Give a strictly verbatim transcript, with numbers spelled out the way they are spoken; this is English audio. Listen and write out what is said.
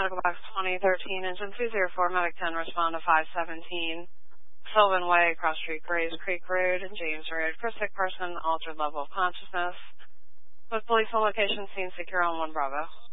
Medical Box twenty thirteen, Engine two zero four, Medic ten, respond to five seventeen, Sylvan Way, Cross Street, Grays Creek Road, and James Road. For sick person, altered level of consciousness. With police on location, scene secure on one Bravo.